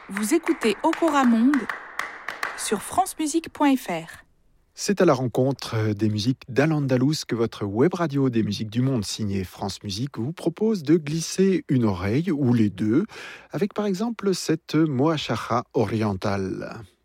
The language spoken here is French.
Vous écoutez Okora Monde sur francemusique.fr. C'est à la rencontre des musiques d'Al-Andalus que votre web radio des musiques du monde signée France Musique vous propose de glisser une oreille ou les deux avec par exemple cette Moachacha orientale.